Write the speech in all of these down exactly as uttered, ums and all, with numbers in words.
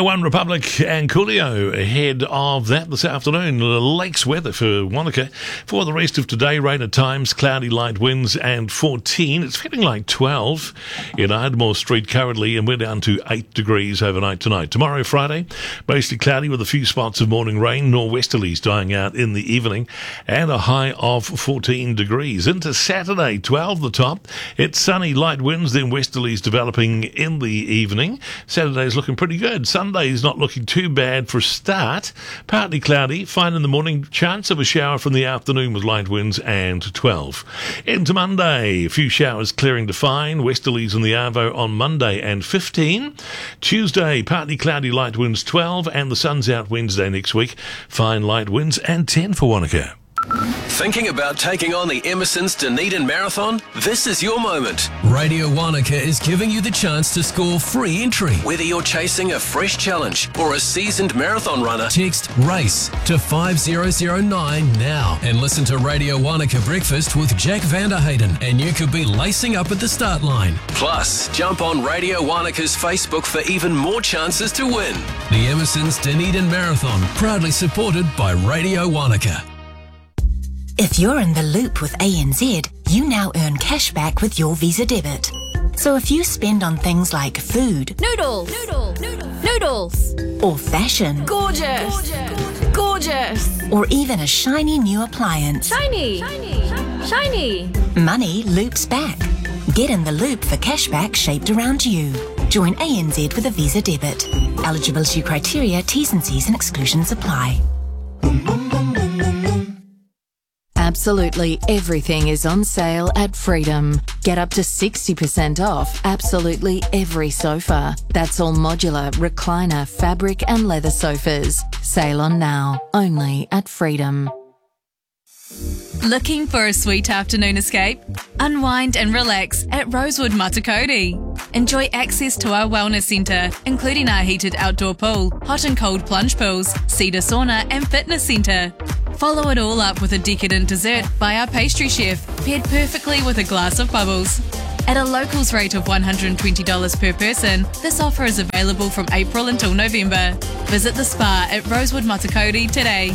One Republic and Coolio ahead of that this afternoon. Lakes weather for Wanaka. For the rest of today, rain at times, cloudy light winds and fourteen. It's feeling like twelve in Ardmore Street currently, and we're down to eight degrees overnight tonight. Tomorrow, Friday, mostly cloudy with a few spots of morning rain, nor'westerlies dying out in the evening, and a high of fourteen degrees. Into Saturday, twelve the top. It's sunny, light winds, then westerlies developing in the evening. Saturday's looking pretty good. Sunday's not looking too bad for a start. Partly cloudy, fine in the morning, chance of a shower from the afternoon with light winds and twelve. Into Monday, a few showers clearing to fine, westerlies in the Arvo on Monday and fifteen. Tuesday, partly cloudy, light winds twelve, and the sun's out Wednesday next week, fine light winds and ten for Wanaka. Thinking about taking on the Emerson's Dunedin Marathon? This is your moment. Radio Wanaka is giving you the chance to score free entry. Whether you're chasing a fresh challenge or a seasoned marathon runner, text RACE to five zero zero nine now and listen to Radio Wanaka Breakfast with Jack Vanderhayden, and you could be lacing up at the start line. Plus, jump on Radio Wanaka's Facebook for even more chances to win. The Emerson's Dunedin Marathon, proudly supported by Radio Wanaka. If you're in the loop with A N Z, you now earn cash back with your Visa debit. So if you spend on things like food, noodles, noodles, noodles, noodles, or fashion, gorgeous, gorgeous, gorgeous, or even a shiny new appliance, shiny, shiny, shiny, money loops back. Get in the loop for cashback shaped around you. Join A N Z with a Visa debit. Eligibility criteria, T's and C's and exclusions apply. Absolutely everything is on sale at Freedom. Get up to sixty percent off absolutely every sofa. That's all modular, recliner, fabric and leather sofas. Sale on now, only at Freedom. Looking for a sweet afternoon escape? Unwind and relax at Rosewood Matakoti. Enjoy access to our wellness centre, including our heated outdoor pool, hot and cold plunge pools, cedar sauna and fitness centre. Follow it all up with a decadent dessert by our pastry chef, paired perfectly with a glass of bubbles. At a locals rate of one hundred twenty dollars per person, this offer is available from April until November. Visit the spa at Rosewood Matakoti today.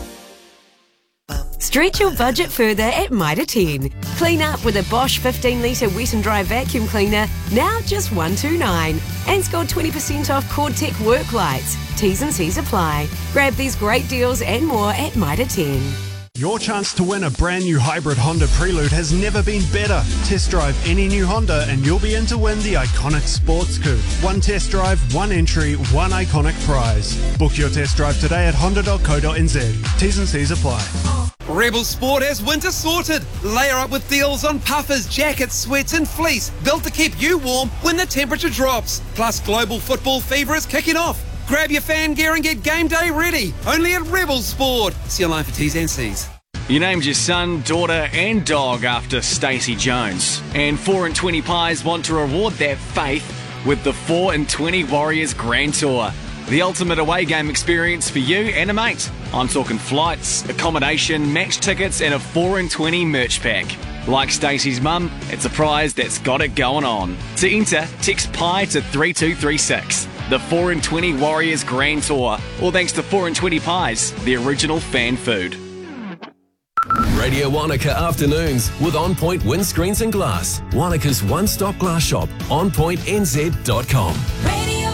Stretch your budget further at Mitre ten. Clean up with a Bosch fifteen litre wet and dry vacuum cleaner, now just one hundred twenty-nine dollars. And score twenty percent off Cordtech work lights. T's and C's apply. Grab these great deals and more at Mitre ten. Your chance to win a brand new hybrid Honda Prelude has never been better. Test drive any new Honda and you'll be in to win the iconic sports coupe. One test drive, one entry, one iconic prize. Book your test drive today at honda dot co dot n z. T's and C's apply. Rebel Sport has winter sorted. Layer up with deals on puffers, jackets, sweats and fleece, built to keep you warm when the temperature drops. Plus, global football fever is kicking off. Grab your fan gear and get game day ready. Only at Rebel Sport. See you online for T's and C's. You named your son, daughter and dog after Stacey Jones. And four in twenty Pies want to reward that faith with the four in twenty Warriors Grand Tour. The ultimate away game experience for you and a mate. I'm talking flights, accommodation, match tickets and a four in twenty merch pack. Like Stacey's mum, it's a prize that's got it going on. To enter, text Pie to three two three six. The four in twenty Warriors Grand Tour. All thanks to four in twenty Pies, the original fan food. Radio Wanaka Afternoons with On Point Windscreens and Glass. Wanaka's one-stop glass shop, on point n z dot com. Radio